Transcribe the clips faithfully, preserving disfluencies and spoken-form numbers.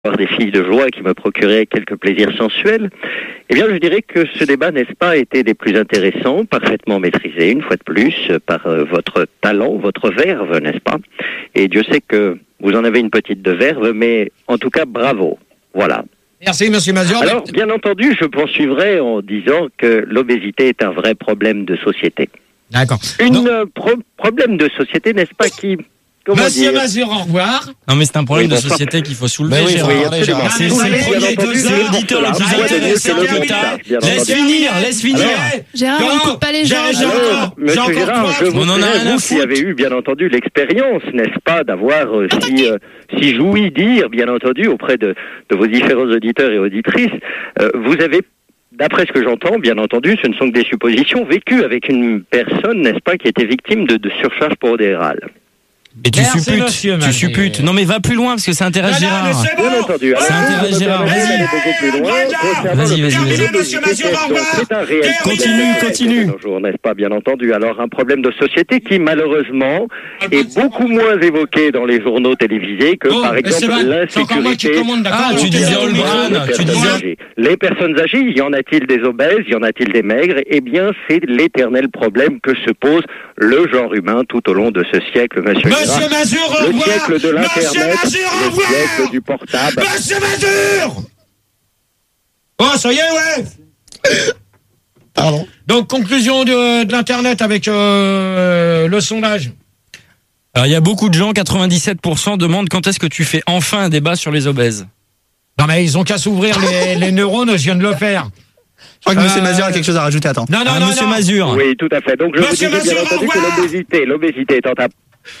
des filles de joie qui me procuraient quelques plaisirs sensuels, eh bien je dirais que ce débat, n'est-ce pas, était des plus intéressants, parfaitement maîtrisé, une fois de plus, par euh, votre talent, votre verve, n'est-ce pas? Et Dieu sait que vous en avez une petite de verve, mais en tout cas, bravo. Voilà. Merci, monsieur Mazur. Alors, bien entendu, je poursuivrai en disant que l'obésité est un vrai problème de société. D'accord. Une euh, pro- problème de société, n'est-ce pas, qui... Comment Monsieur dire Mazur, au revoir. Non mais c'est un problème Oui, de bonsoir. société qu'il faut soulever. Ben oui, Gérard. oui, absolument. C'est Non, c'est mais le bien premier- entendu, c'est c'est l'auditeur le pour plus cela. intéressant Moi, que je t'as. bien Laisse entendu. finir, laisse finir. Allez, Gérard, Jean- on ne coupe pas les gens. J'ai- j'ai Gérard. encore- Alors, j'ai monsieur encore Gérard, trois. je On en a voudrais, rien à vous qui foutre. avez eu, bien entendu, l'expérience, n'est-ce pas, d'avoir, euh, si, euh, si j'ouïs dire, bien entendu, auprès de, de vos différents auditeurs et auditrices, euh, vous avez, d'après ce que j'entends, bien entendu, ce ne sont que des suppositions, vécues avec une personne, n'est-ce pas, qui était victime de, de surcharge prodérale. Et tu Merci, supputes, monsieur tu Mazur. supputes. Non mais va plus loin parce que ça intéresse Non, non, mais Gérard. c'est bon. Bien entendu. Ça Alors, intéresse je me Gérard, permets vas-y. d'aller beaucoup plus loin Vas-y, concernant vas-y, le vas-y, sujet vas-y. de Monsieur Mazur, l'obésité. au Donc, revoir. c'est un réel Terminé. Continue, continue. Bonjour, n'est-ce pas, bien entendu. Alors, un problème de société qui, malheureusement, est beaucoup moins évoqué dans les journaux télévisés que, Bon, par mais c'est exemple, bon. C'est encore moi qui l'insécurité. commande, d'accord. Ah, tu On disais t'est- Holbrand, Les tu personnes disais- âgées. Les personnes âgées, y en a-t-il des obèses, y en a-t-il des maigres? Eh bien, c'est l'éternel problème que se pose le genre humain tout au long de ce siècle, monsieur Monsieur Gérard. Mazur, au Le revoir. siècle de Monsieur l'Internet, Mazur, au le revoir. siècle du portable. Monsieur Mazur. Oh, ça y est, ouais. Pardon. Donc, conclusion de, de l'Internet avec euh, le sondage. Alors il y a beaucoup de gens, quatre-vingt-dix-sept pour cent demandent quand est-ce que tu fais enfin un débat sur les obèses. Non, mais ils ont qu'à s'ouvrir les, les neurones, je viens de le faire. Je crois que Euh, monsieur Mazur a quelque chose à rajouter. Attends. Non, non, Ah, non, Monsieur non. Mazur. Oui, tout à fait. Donc, je Monsieur vous disais bien Mazur, entendu au que revoir. l'obésité, l'obésité étant un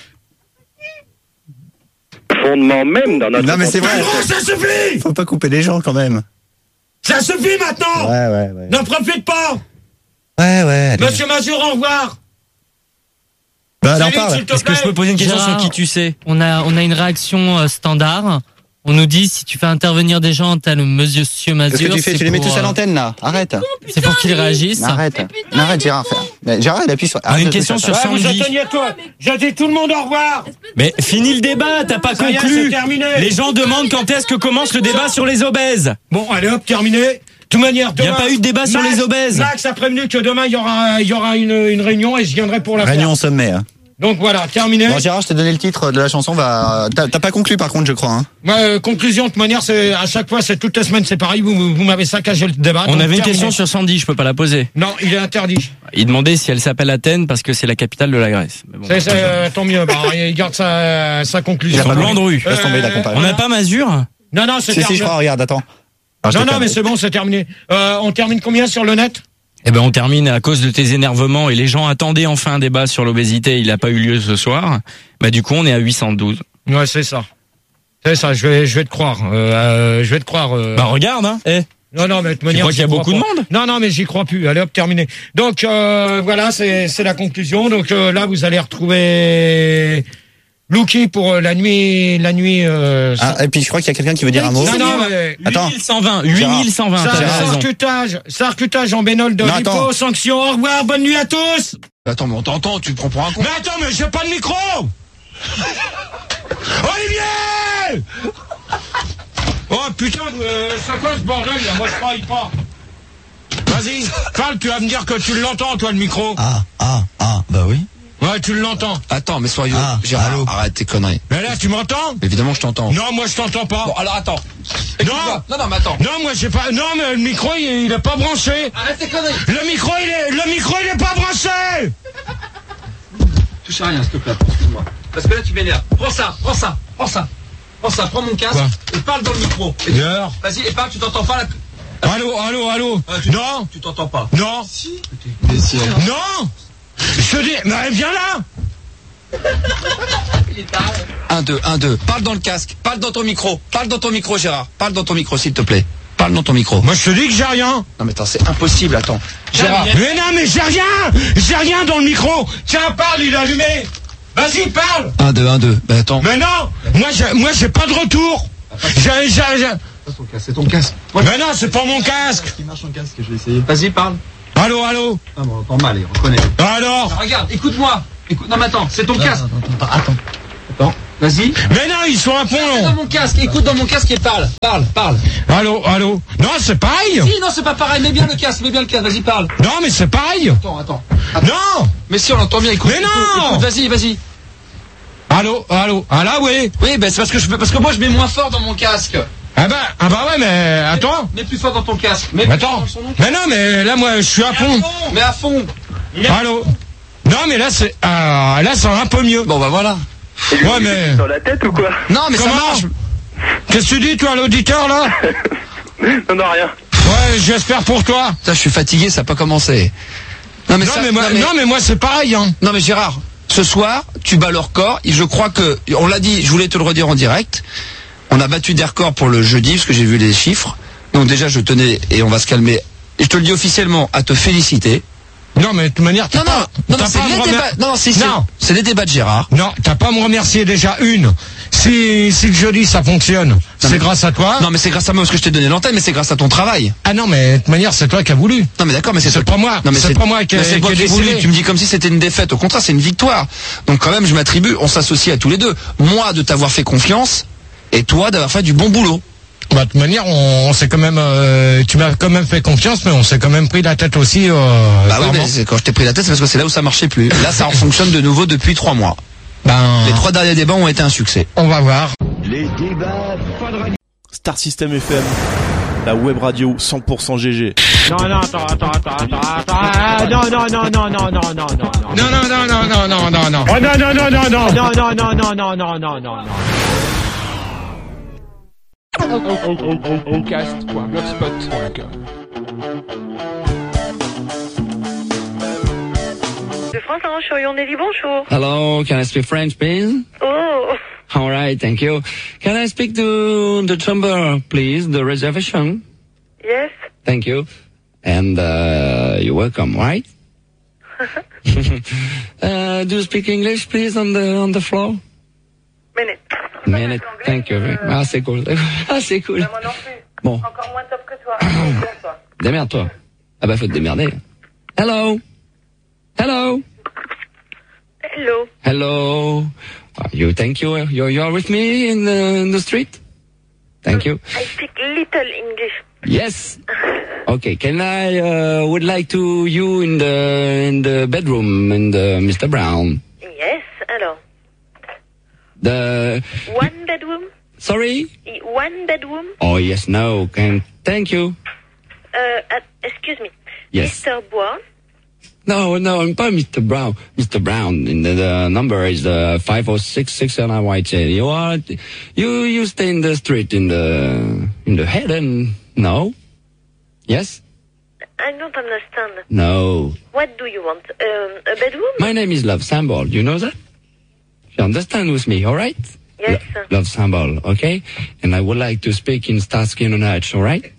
fondement même dans notre... Non, mais c'est vrai. Mais gros, ça suffit. Faut pas couper les gens quand même. Ça suffit maintenant. Ouais, ouais, ouais. N'en profite pas. Ouais, ouais. allez. Monsieur Mazur, au revoir. Bah, alors Salut, parle. s'il te Est-ce que je peux poser une question Gérard. sur qui tu sais? On a, on a une réaction euh, standard. On nous dit si tu fais intervenir des gens, t'as le monsieur Mazur. Qu'est-ce que tu fais? c'est Tu les mets pour, tous à euh, l'antenne là. Arrête. C'est pour qu'ils réagissent. Arrête. Arrête, Gérard. Fais- Mais Gérard, il appuie sur. Ah, arrête une de question faire sur ça. Ouais, vous Sandy. atteignez à toi. J'ai dit tout le monde au revoir. Mais finis le débat, t'as pas Ça y est, c'est conclu. terminé. Les gens demandent quand est-ce que commence le débat sur les obèses. Bon, allez hop, terminé. De toute manière, Il n'y demain. a pas eu de débat sur Max- les obèses. Max a prévenu que demain, il y aura, il y aura une, une réunion et je viendrai pour la faire. Réunion au sommet. hein. Donc voilà, terminé. Bon, Gérard, je t'ai donné le titre de la chanson. Va. T'as t'as pas conclu par contre, je crois. Hein. Ouais, euh, conclusion, de toute manière, c'est à chaque fois, c'est toutes les semaines, c'est pareil. Vous, vous m'avez saccagé le débat. On donc avait une terminé. question sur Sandy, je peux pas la poser. Non, il est interdit. Il demandait si elle s'appelle Athènes parce que c'est la capitale de la Grèce. Mais bon, C'est, c'est, euh, tant mieux. Bah, il garde sa, sa Il conclusion. a pas Blanc de rue. Laisse tomber la Euh, comparaison. On n'a pas Mazur? Non, non, c'est Si, si, terminé. je crois. Regarde, attends. Ah, je non, te non, mais perds. c'est bon, c'est terminé. Euh, on termine combien sur le net? Eh ben, on termine à cause de tes énervements et les gens attendaient enfin un débat sur l'obésité. Il n'a pas eu lieu ce soir. Bah, du coup, on est à huit cent douze. Ouais, c'est ça. C'est ça, je vais, je vais te croire. Euh, euh, je vais te croire. Euh... Bah, regarde, hein. Eh. Non, non, mais de toute Tu manière, crois qu'il y a j'y crois beaucoup de pas. monde? Non, non, mais j'y crois plus. Allez, hop, terminé. Donc, euh, voilà, c'est, c'est la conclusion. Donc, euh, là, vous allez retrouver Lucky pour euh, la nuit, la nuit, euh, Ah, et puis je crois qu'il y a quelqu'un qui veut dire un mot. non, non, mais Attends. huit mille cent vingt, huit mille cent vingt, ça, t'as raison. sarcutage, sarcutage en bénol de Non, lipo, attends. sanction, au revoir, bonne nuit à tous! Attends, mais on t'entend, tu te prends pour un con. Mais attends, mais j'ai pas de micro! Olivier! Oh putain, euh, c'est quoi ce bordel là? Moi je travaille pas. Vas-y, parle, tu vas me dire que tu l'entends toi le micro. Ah, ah, ah, bah oui. Ouais, tu l'entends. Attends, mais soyons. Ah, Gérard, allô. arrête tes conneries. Mais là, tu m'entends? Évidemment, je t'entends. Non, moi je t'entends pas. Bon, alors attends. Non. Non, non, mais attends. Non, moi j'ai pas. Non, mais le micro il, il est pas branché. Arrête tes conneries. Le micro il est. Le micro il est pas branché. Touche à rien, s'il te plaît. Excuse-moi. Parce que là, tu m'énerves. Prends ça, prends ça, prends ça. Prends ça, prends mon casque Quoi et parle dans le micro. Et tu- Dehors. Vas-y, et parle, tu t'entends pas là. Allô, allô, allô. Ah, tu- Non, Tu t'entends pas. non, Si. Mais si. non. Je te dis, mais viens là. Un, deux, un, deux. Parle dans le casque. Parle dans ton micro. Parle dans ton micro, Gérard. Parle dans ton micro, s'il te plaît. Parle dans ton micro. Moi je te dis que j'ai rien. Non, mais attends, c'est impossible, attends. Gérard. Mais non, mais j'ai rien. J'ai rien dans le micro. Tiens, parle, il est allumé. Vas-y, parle. Un, deux, un, deux. Ben attends. Mais non, moi j'ai, moi j'ai pas de retour. J'ai, j'ai, j'ai... C'est ton casque. Mais non, c'est pas mon casque. Qui marche ton casque, je vais essayer. Vas-y, parle. Allô, allô. Ah bon, on entend mal, on reconnaît. Alors. Regarde, écoute-moi. Écoute, non, mais attends, c'est ton casque. Attends, attends. Attends. Vas-y. Mais non, ils sont un pont Écoute dans mon casque, écoute dans mon casque et parle. Parle, parle. Allô, allô. Non, c'est pareil. Si, non, c'est pas pareil. Mets bien le casque, mets bien le casque. Vas-y, parle. Non, mais c'est pareil. Attends, attends. attends. Non. Mais si, on l'entend bien. Écoute. Mais non. Écoute, écoute, vas-y, vas-y. Allô, allô. Ah là, oui. Oui, ben c'est parce que je parce que moi je mets moins fort dans mon casque. Ah bah, ah bah ouais, mais attends. Mets plus fort dans ton casque. Mets Mais plus fort attends. dans son nom. Mais non, mais là, moi, je suis à fond. Mais à fond. Allô. Non, mais là, c'est, ah, là, c'est un peu mieux. Bon, bah voilà. Ouais, mais. Dans la tête ou quoi? Non, mais Comment ça marche. Qu'est-ce que tu dis, toi, l'auditeur, là? Non, non, rien. Ouais, j'espère pour toi. Putain, je suis fatigué, ça n'a pas commencé. Non, mais Non, ça, mais moi, non, mais- non, mais moi, c'est pareil, hein. Non, mais Gérard, ce soir, tu bats le record. Et je crois que, on l'a dit, je voulais te le redire en direct. On a battu des records pour le jeudi, parce que j'ai vu les chiffres. Donc déjà, je tenais, et on va se calmer. Et je te le dis officiellement, à te féliciter. Non, mais de toute manière, t'as Non, non, pas, non, t'as non, pas c'est à me les remer- débats. Non, c'est, c'est, Non. c'est les débats de Gérard. Non, t'as pas à me remercier déjà une. Si, si le jeudi ça fonctionne, c'est mais- grâce à toi. Non, mais c'est grâce à moi parce que je t'ai donné l'antenne, mais c'est grâce à ton travail. Ah non, mais de toute manière, c'est toi qui as voulu. Non, mais d'accord, mais c'est, C'est pas moi. Non, mais c'est pas moi qui ai mais c'est qui toi ai qui ai voulu. décidé. Tu me dis comme si c'était une défaite. Au contraire, c'est une victoire. Donc quand même, je m'attribue, on s'associe à tous les deux. Moi, de t'avoir fait confiance, et toi, d'avoir fait du bon boulot. Bah, de toute manière, on, on s'est quand même, euh, tu m'as quand même fait confiance, mais on s'est quand même pris la tête aussi. Euh, Bah oui, clairement. mais c'est- quand je t'ai pris la tête, c'est parce que c'est là où ça marchait plus. Là, ça en fonctionne de nouveau depuis trois mois. Ben, Les trois derniers débats ont été un succès. on va voir. Star System F M, la web radio cent pour cent G G. Non, non, attends, attends, attends, attends, attends. Ah, non, non, non, non, non, non, non, non, non. Non, non, non, non, non, non, non, non. Oh, non, non, non, non, non. Non, non, non, non, non, non, non, non, non. Ocast point blogspot point com. De France Orange-Orion Nelly, bonjour. Hello, can I speak French, please? Oh, All right, thank you. Can I speak to the chamber, please, the reservation? yes. Thank you. And uh, you're welcome, right? uh, do you speak English, please, on the on the floor? Minute. Minute. Thank you. Ah, c'est cool. Ah, c'est cool. Moi non plus. Bon, Encore moins top que toi. Bonsoir. démerde-toi. Ah bah, faut te démerder. Hello. Hello. Hello. Hello. Uh, you, thank you. You're, you're with me in the, in the street? Thank you. I speak little English. Yes. Okay. Can I uh, would like to you in the in the bedroom in the Mister Brown. Yes, alors. The One bedroom? sorry. I- One bedroom? Oh yes. No. Can thank you. Uh, uh, excuse me. Yes. Mister Bois? No, no. I'm not Mister Brown. Mister Brown. And the, the number is the five oh six six and I white chair. You are you you stay in the street in the in the head and no. Yes. I don't understand. No. What do you want? Um, a bedroom? My name is Love Sambal. You know that? You understand with me, all right? Yes. Lo- Love Sambal, okay? And I would like to speak in Starsky and Hutch, all right?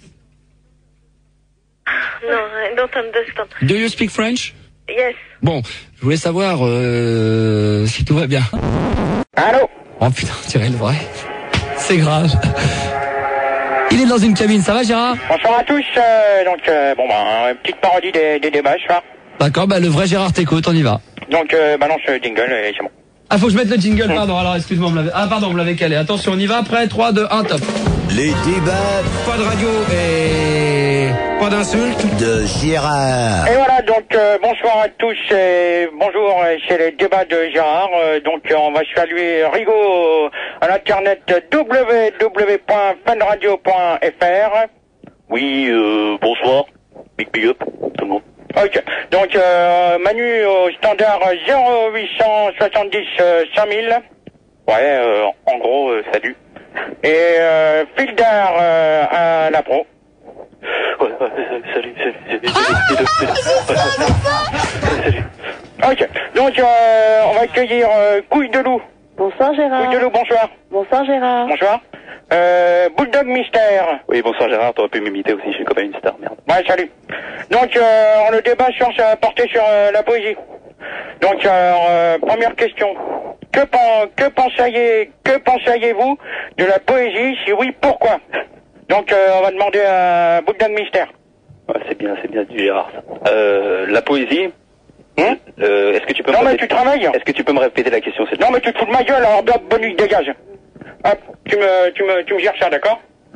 No, I don't understand. Do you speak French? Yes. Bon, je voulais savoir euh, si tout va bien. Allô? Oh putain, on dirait le vrai. C'est grave. Il est dans une cabine, ça va Gérard? Bonsoir à tous, euh, donc euh, bon bah une petite parodie des, des débats ce soir. D'accord, bah le vrai Gérard t'écoute, on y va. Donc euh, balance le jingle et c'est bon. Ah, faut que je mette le jingle, pardon, alors excuse-moi, on me l'avait... Ah pardon, on me l'avait calé. Attention, on y va, prêt, trois, deux, un, top. Les débats Pas de radio et pas d'insultes. de Gérard. Et voilà donc euh, bonsoir à tous et bonjour, euh, c'est les débats de Gérard. Euh, donc euh, on va saluer Rigaud à l'internet w w w point funradio point f r. Oui, euh, bonsoir, big big up tout le monde. Ok, donc euh, Manu au standard zéro huit cent soixante-dix euh, cinq mille. Ouais, euh, en gros, euh, salut. Et euh, Fildar euh, à la pro. Ouais, ouais, salut, salut, salut, salut, salut. Ok, donc euh, on va accueillir euh, Couille de Loup. Bonsoir Gérard. Couille de Loup, bonsoir. Bonsoir Gérard. Bonsoir. Euh, Bulldog Mystère. Oui, bonsoir Gérard, t'aurais pu m'imiter aussi, je suis comme une star, merde. Ouais, salut. Donc, euh, le débat sur, ça porté sur euh, la poésie. Donc, euh, première question. Que, pen, que penseriez, que penseriez-vous de la poésie? Si oui, pourquoi? Donc, euh, on va demander à Bulldog Mystère. Ouais, c'est bien, c'est bien du Gérard, ça. Euh, la poésie, Hum euh, Est-ce que tu peux Non, me mais répéter... tu travailles. Est-ce que tu peux me répéter la question, s'il te plaît? Non, mais tu te fous de ma gueule, alors hop, bonne nuit, dégage. Hop, tu me, tu me, tu me gères ça, d'accord?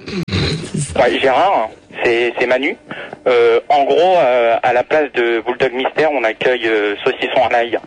Ouais, Gérard, c'est, c'est Manu. Euh, en gros, euh, à la place de Bulldog Mystère, on accueille euh, Saucisson à l'ail.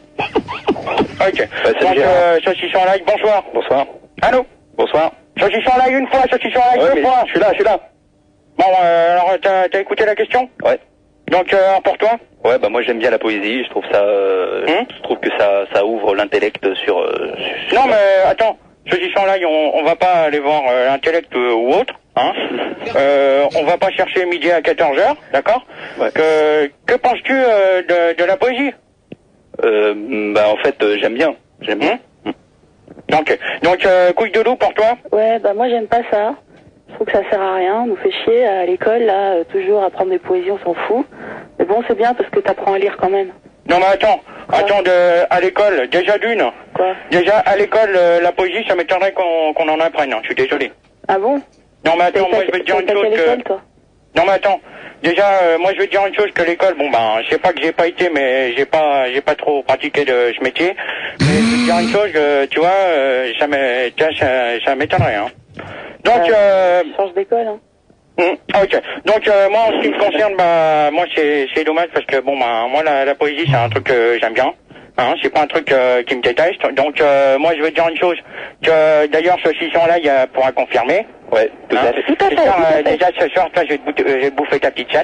Ok. Bah, Donc, euh, Saucisson à l'ail, bonsoir. Bonsoir. Allô? Bonsoir. Saucisson à l'ail une fois, saucisson à l'ail Ouais, deux mais fois. je suis là, je suis là. Bon, euh, alors, t'as, t'as écouté la question? Ouais. Donc, euh, pour toi? Ouais, bah moi j'aime bien la poésie, je trouve ça, euh, Hum je trouve que ça, ça ouvre l'intellect sur, euh, sur... Non, mais attends, saucisson à l'ail, on, on va pas aller voir euh, l'intellect euh, ou autre, hein. Euh, on va pas chercher midi à quatorze heures, d'accord? Ouais. Que, que penses-tu euh, de, de la poésie? Euh, bah en fait, euh, j'aime bien, j'aime bien. Hum Donc, donc euh, couille de loup pour toi? Ouais, bah moi j'aime pas ça. Je trouve que ça sert à rien, on nous fait chier à l'école, là, euh, toujours apprendre des poésies, on s'en fout. Mais bon, c'est bien parce que t'apprends à lire quand même. Non mais attends, attends, de, à l'école, déjà d'une. Quoi? Déjà à l'école, euh, la poésie, ça m'étonnerait qu'on qu'on en apprenne, hein, je suis désolé. Ah bon? Non mais attends, Et moi t'as- je vais te dire t'as une pas chose quelle que... école, toi? Non mais attends, déjà, euh, moi je vais te dire une chose que l'école, bon ben, je sais pas que j'ai pas été, mais j'ai pas j'ai pas trop pratiqué de ce métier. Mais je vais te dire une chose, euh, tu vois, euh, ça m'é- tiens, ça, ça m'étonnerait, hein. Donc, euh... Change d'école, hein. Hum, ok. Donc euh, moi en ce qui me concerne, bah moi c'est c'est dommage parce que bon bah moi la, la poésie c'est un truc que j'aime bien. Hein, c'est pas un truc euh, qui me déteste. Donc euh, moi je vais te dire une chose que d'ailleurs ce saucisson là il pourra confirmer. Ouais, tout à fait. Tout à fait, Déjà, tout à euh, fait. déjà ce soir toi je vais te bouffer, euh, je vais te bouffer ta petite chatte.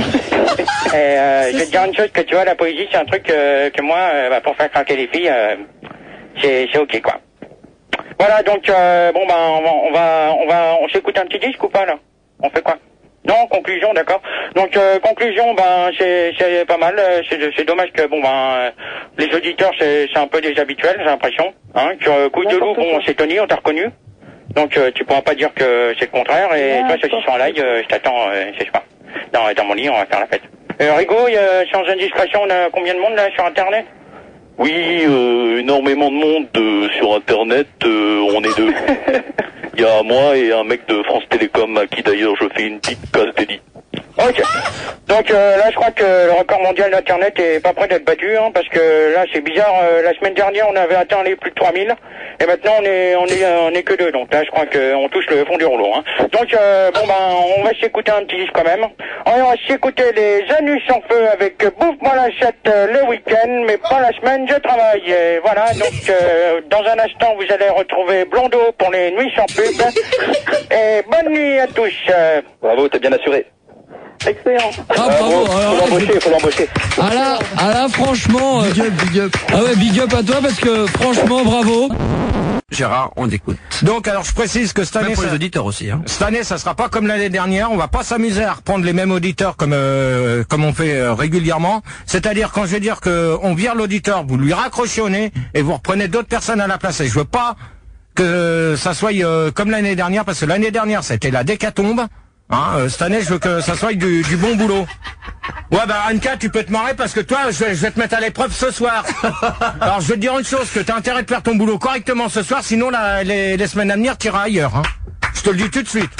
Et euh, je vais te dire une chose que tu vois la poésie c'est un truc euh, que moi euh, bah, pour faire craquer les filles euh, c'est c'est ok quoi. Voilà donc euh, bon bah on va on va on va on s'écoute un petit disque ou pas là? On fait quoi? Non, conclusion, d'accord. Donc euh, conclusion, ben c'est c'est pas mal. euh, C'est c'est dommage que bon ben euh, les auditeurs c'est c'est un peu des habituels, j'ai l'impression. Hein, que euh, couille de loup, bon c'est Tony, on t'a reconnu. Donc euh, tu pourras pas dire que c'est le contraire. Et toi, ceux qui sont en live, euh, je t'attends, euh, je sais pas. Dans dans mon lit, on va faire la fête. Euh, Rigo, il y a, sans indiscrétion, on a combien de monde là sur Internet? Oui, euh, énormément de monde euh, sur Internet, euh, on est deux. Il y a moi et un mec de France Télécom à qui d'ailleurs je fais une petite casse dédiée. Ok. Donc euh, là, je crois que le record mondial d'Internet est pas prêt d'être battu, hein, parce que là, c'est bizarre. euh, la semaine dernière, on avait atteint les plus de trois mille, et maintenant on est on est on est que deux. Donc là, je crois qu'on touche le fond du rouleau. Hein. Donc euh, bon ben, on va s'écouter un petit disque quand même. On va s'écouter les Anus en feu avec Bouffe-moi la chatte euh, le week-end, mais pas la semaine. Je travaille. Et voilà. Donc euh, dans un instant, vous allez retrouver Blondeau pour les nuits sans pub. Et bonne nuit à tous. Euh, Bravo, t'es bien assuré. Excellent. Ah, bravo. Faut Alors, l'embaucher, faut l'embaucher. ah là, ah là, franchement. euh, Big up, big up. Ah ouais, big up à toi parce que franchement, bravo. Gérard, on écoute. Donc, alors, je précise que cette année, Même pour ça, les auditeurs aussi. Hein. cette année, ça sera pas comme l'année dernière. On va pas s'amuser à reprendre les mêmes auditeurs comme euh, comme on fait euh, régulièrement. C'est-à-dire, quand je vais dire que on vire l'auditeur, vous lui raccrochez au nez et vous reprenez d'autres personnes à la place. Et je veux pas que ça soit euh, comme l'année dernière, parce que l'année dernière, c'était la décatombe. Hein, euh, cette année, je veux que ça soit du, du bon boulot. Ouais, bah Anka, tu peux te marrer parce que toi, je vais, je vais te mettre à l'épreuve ce soir. Alors, je vais te dire une chose, que t'as intérêt de faire ton boulot correctement ce soir, sinon la, les, les semaines à venir, t'iras ailleurs. Hein. Je te le dis tout de suite.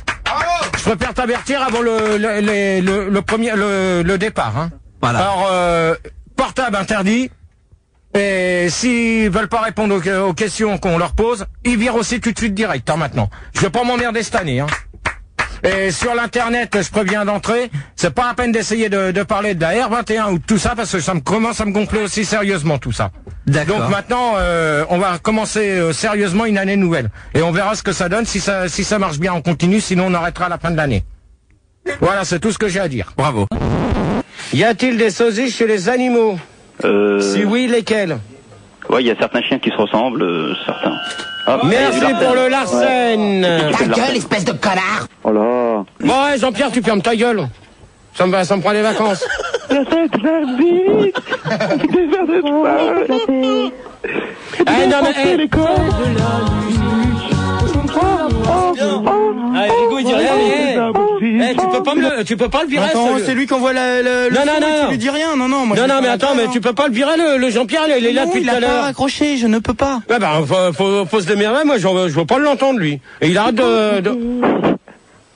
Je préfère t'avertir avant le, le, le, le, le premier, le, le départ. Hein. Voilà. Alors, euh, portable interdit. Et s'ils veulent pas répondre aux, aux questions qu'on leur pose, ils virent aussi tout de suite direct, hein, maintenant. Je vais pas m'emmerder cette année, hein. Et sur l'internet, je préviens d'entrée, c'est pas la peine d'essayer de, de parler de la R vingt et un ou de tout ça, parce que ça me commence à me gonfler aussi sérieusement tout ça. D'accord. Donc maintenant, euh, on va commencer euh, sérieusement une année nouvelle. Et on verra ce que ça donne. Si ça, si ça marche bien, on continue, sinon on arrêtera à la fin de l'année. Voilà, c'est tout ce que j'ai à dire. Bravo. Y a-t-il des sosies chez les animaux? Euh... Si oui, lesquels? Ouais, il y a certains chiens qui se ressemblent, euh, certains. Ah, Merci pour le Larsen. Ouais. Ta gueule, espèce de connard. Oh là. Bon, ouais, Jean-Pierre, tu fermes ta gueule. Ça me, va- ça me prend les vacances. Eh, non, mais, eh. Ah, Rigo, il dit rien, mais, eh, eh, tu peux pas me le, tu peux pas le virer. Attends, ce- c'est lui qui envoie la, le, le Non, non, son et non, tu non. lui dis rien. Non, non, moi. Non, je non, vais mais pas attends, la mais faire, tu peux pas le virer, le, le Jean-Pierre, il est là non, depuis il tout à a pas l'heure. raccroché, je ne peux pas. Ouais, bah, faut, faut, faut se démerder, moi, je veux pas l'entendre, lui. Et il arrête de, de...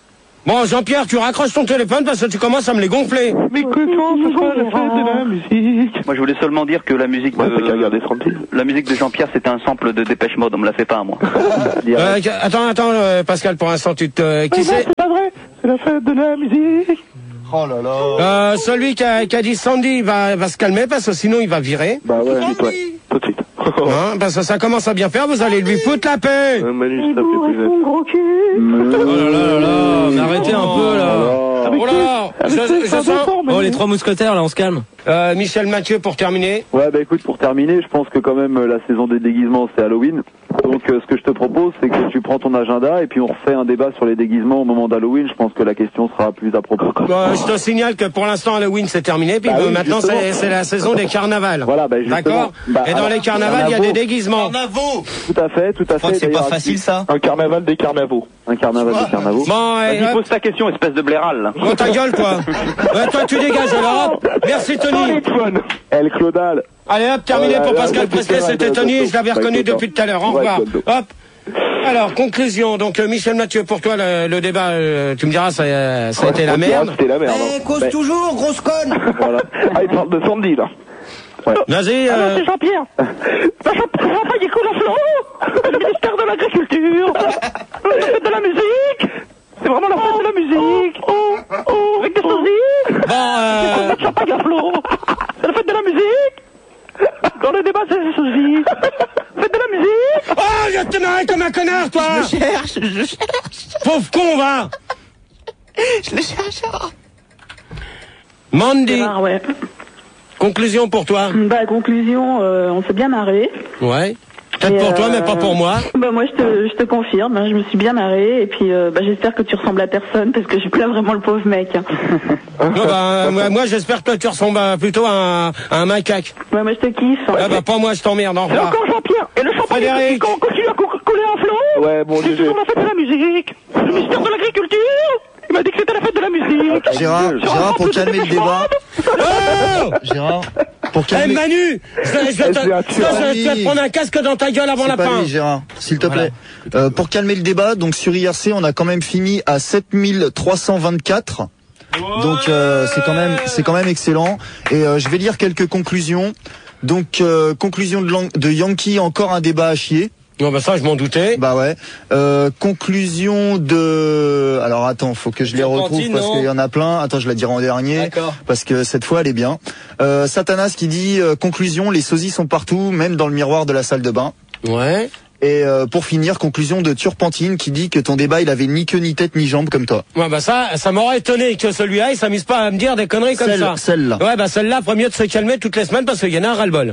Bon, Jean-Pierre, tu raccroches ton téléphone parce que tu commences à me les gonfler. Mais que quand ce sera la fête de la musique? Moi, je voulais seulement dire que la musique de... Ouais, la musique de Jean-Pierre, c'était un sample de Dépêche Mode, on me l'a fait pas à moi. euh, attends, attends, euh, Pascal, pour l'instant, tu te... Qui c'est? C'est pas vrai, c'est la fête de la musique. Oh là là. Euh, celui qui a, qui a dit Sandy va, va se calmer parce que sinon il va virer. Bah ouais, toi, tout de suite. Hein, parce que ça commence à bien faire, vous allez lui foutre la paix. Euh, Manu, je t'appelle plus vite. Oh là là là là, mais arrêtez un peu là. Oh là là, je, je, je sens... Oh, les trois mousquetaires, là, on se calme. Euh, Michel Mathieu, pour terminer. Ouais, bah écoute, pour terminer, je pense que quand même la saison des déguisements, c'est Halloween. Donc euh, ce que je te propose, c'est que tu prends ton agenda et puis on refait un débat sur les déguisements au moment d'Halloween. Je pense que la question sera plus à propos. Bah, je te signale que pour l'instant Halloween c'est terminé, puis bah oui, maintenant c'est, c'est la saison des carnavals. Voilà, bah, d'accord. Bah, et dans alors, les carnavals, il y a des déguisements. Carnavaux. Tout à fait, tout à fait. C'est pas facile ça. Un carnaval des carnavaux. Un carnaval des carnavaux. Bon, vas-y, pose ta question, espèce de blairal. Là. Oh ta gueule, toi. Ouais, toi, tu dégages alors. Merci Tony. El Claudal. Allez hop, terminé oh, pour là, Pascal là, Prestet, c'était Tony, je l'avais reconnu depuis tout à l'heure. Au revoir. Hop. Alors, conclusion. Donc, euh, Michel Mathieu, pour toi, le, le débat, euh, tu me diras, ça, euh, ça a été la merde. C'était la merde. Eh, cause Mais... toujours, grosse conne. Voilà. Ah, il parle de Sandy, là. Ouais. Vas-y, euh... Alors, c'est Jean-Pierre. Bah, Jean-Pierre, il écoute la flot. Le ministère de l'Agriculture. La fête de la musique. C'est vraiment la fête de la musique. Oh, oh, avec des sosies. Bon, euh... C'est champagne à flot. C'est la fête de la musique. Dans le débat, c'est les sosies. Fête de la musique. Oh, je te marre comme un connard, toi. Je le cherche, je le cherche. Pauvre con, va. Je le cherche. Mandy. Ah, ouais. Conclusion pour toi. Bah, conclusion, euh, on s'est bien marré. Ouais. Peut-être pour euh... toi, mais pas pour moi. Bah, moi, je te, je te confirme, hein, je me suis bien marré, et puis, euh, bah, j'espère que tu ressembles à personne, parce que je plains vraiment le pauvre mec. Non, bah, moi, moi j'espère que toi, tu ressembles plutôt à un, à un macaque. Ouais, moi, je te kiffe. Ah, bah, pas moi, je t'emmerde, au revoir. Et encore Jean-Pierre, et le champagne qui continue à couler en flot. Ouais, bon, c'est toujours la fête de la musique. Le ministère de l'Agriculture. Il m'a dit que c'était la fête de la musique. Gérard, Gérard, pour calmer le débat. Oh Gérard, pour calmer... Eh, Manu, je vais, je vais, te, je vais te prendre un casque dans ta gueule avant la fin. C'est pas lui, Gérard, s'il te plaît. Voilà. Euh, pour calmer le débat, donc sur I R C, on a quand même fini à sept mille trois cent vingt-quatre. Ouais. Donc euh, c'est quand même, c'est quand même excellent. Et euh, je vais lire quelques conclusions. Donc euh, conclusion de, de Yankee, encore un débat à chier. Non, bah ça, je m'en doutais. Bah ouais. Euh, conclusion de... Alors attends, faut que je les retrouve parce qu'il y en a plein. Attends, je la dirai en dernier. D'accord. Parce que cette fois, elle est bien. Euh, Satanas qui dit, euh, conclusion, les sosies sont partout, même dans le miroir de la salle de bain. Ouais. Et euh, pour finir, conclusion de Turpentine qui dit que ton débat, il avait ni queue, ni tête, ni jambe comme toi. Ouais, bah ça, ça m'aurait étonné que celui-là, il s'amuse pas à me dire des conneries comme Celle, ça. Celle-là. Ouais, bah celle-là, faut mieux de se calmer toutes les semaines parce qu'il y en a un ras-le-bol.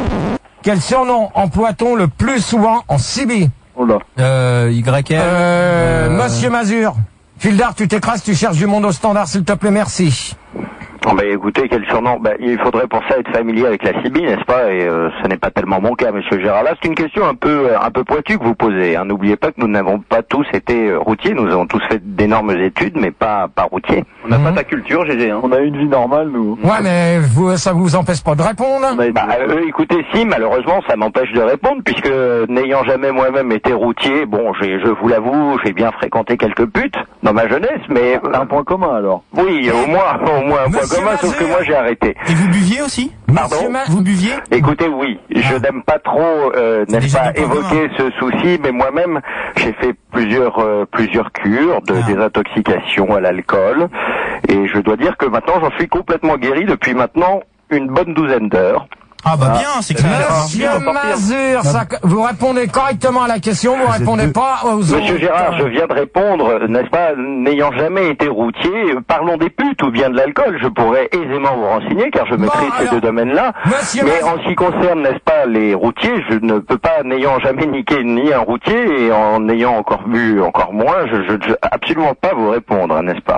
Quel surnom emploie-t-on le plus souvent en Sibie? Oh là. Euh, Y L. Euh, euh... Monsieur Mazur. Fildar, tu t'écrases, tu cherches du monde au standard, s'il te plaît, merci. Oh, bah, écoutez, quel surnom. Bah, il faudrait pour ça être familier avec la Sibie, n'est-ce pas? Et euh, ce n'est pas tellement mon cas, monsieur Gérard. Là, c'est une question un peu, un peu pointue que vous posez. Hein. N'oubliez pas que nous n'avons pas tous été routiers. Nous avons tous fait d'énormes études, mais pas, pas routiers. On n'a mmh. pas ta culture, G G. Hein. On a une vie normale, nous. Ouais, mais vous, ça vous empêche pas de répondre? Bah, euh, écoutez, si, malheureusement, ça m'empêche de répondre, puisque n'ayant jamais moi-même été routier, bon, j'ai, je vous l'avoue, j'ai bien fréquenté quelques putes dans ma jeunesse, mais... Un point commun, alors. Oui, au moins, au moins un point commun, sauf que moi, j'ai arrêté. Et vous buviez aussi? Pardon? Vous buviez? Écoutez, oui, je n'aime pas trop, euh, n'est-ce pas, évoquer ce souci, mais moi-même, j'ai fait plusieurs, euh, plusieurs cures de ah. désintoxication à l'alcool, et je dois dire que maintenant, j'en suis complètement guéri depuis maintenant une bonne douzaine d'heures. Ah bah bien, c'est clair. Monsieur Mazur, ça, vous répondez correctement à la question, vous répondez pas aux autres. Monsieur Gérard, je viens de répondre, n'est-ce pas, n'ayant jamais été routier, parlons des putes ou bien de l'alcool, je pourrais aisément vous renseigner car je maîtrise bon, alors, ces deux domaines-là. Mais Mazur, en ce qui concerne, n'est-ce pas, les routiers, je ne peux pas, n'ayant jamais niqué ni un routier et en ayant encore bu encore moins, je ne absolument pas vous répondre, n'est-ce pas?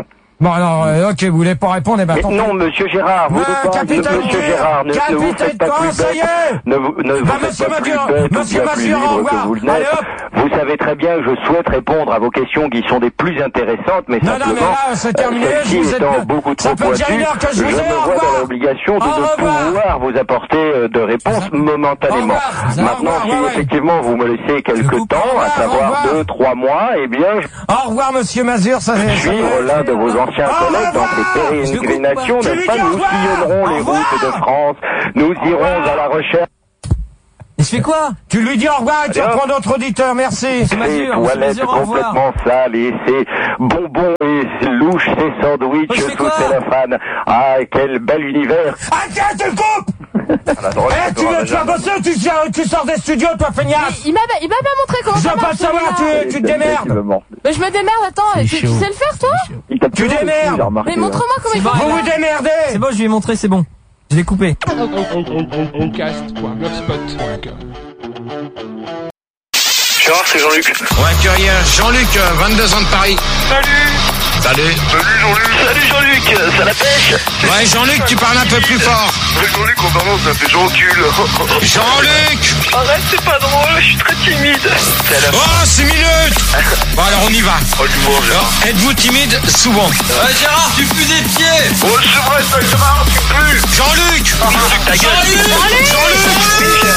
Bon, alors, euh, ok, vous voulez pas répondre, eh ben, tant pis. Non, monsieur Gérard, vous Euh, ne pas, capitaine monsieur Pierre, Gérard, ne, ne vous capitaine faites pas Pierre, plus ça y bête, est. ne vous, ne vous Bah, faites monsieur pas plus Mazur, bête ou monsieur bien plus Mazur, au libre que revoir. vous le Allez, n'êtes. hop. Vous savez très bien que je souhaite répondre à vos questions qui sont des plus intéressantes, mais Non, non, simplement, mais là, c'est terminé, euh, celle-ci je vous ai- étant beaucoup ça trop fait déjà pointue, une heure que je je vous ai, me au vois revoir. dans l'obligation de Au ne revoir. pouvoir vous apporter euh, de réponses momentanément. Au revoir. Maintenant, Au revoir, si ouais, ouais. effectivement vous me laissez quelques temps, revoir, à au savoir revoir. deux, trois mois, eh bien, je Au revoir, monsieur Mazur, ça c'est... suivre l'un de vos anciens Au collègues dans revoir. ces pérégrinations, Je n'est-ce lui pas? dis au Nous revoir. sillonnerons Au les revoir. routes de France, nous irons à la recherche Il se fait quoi? Tu lui dis au revoir et tu reprends d'autres auditeurs, merci. des toilettes complètement sales et ces bonbons et ces louches, ces sandwichs sous cellophane. Ah, quel bel univers! Ah tiens, tu le coupes! Eh, tu veux, tu vas bosser ou tu, tu sors des studios, toi, feignasse? Il m'a il m'a bien montré comment Je ça veux pas marche. savoir, celui-là. tu, tu te démerdes. Mais je me démerde, attends, tu, tu sais le faire toi? Tu démerdes. Mais montre-moi comment il Vous faut. vous démerdez. C'est bon, je lui ai montré, c'est bon. Je l'ai coupé. Cast point blogspot point com. Gérard, c'est Jean-Luc. Ouais, tu rien. Jean-Luc, vingt-deux ans de Paris. Salut. Salut. Salut Jean-Luc. Salut Jean-Luc. Ça la pêche? Ouais, Jean-Luc, tu parles un peu plus fort. Ouais, Jean-Luc, en parlant, ça fait Jean-Cul. Jean-Luc. Arrête, c'est pas drôle, je suis très timide. Oh, six minutes. Bon, alors on y va. Oh, l'humour, Gérard. Êtes-vous timide souvent? Ouais, Gérard, tu pues des pieds. Oh, c'est vrai, ça, Gérard, tu pues. Jean-Luc. Jean-Luc, ta gueule. Jean-Luc. Jean-Luc.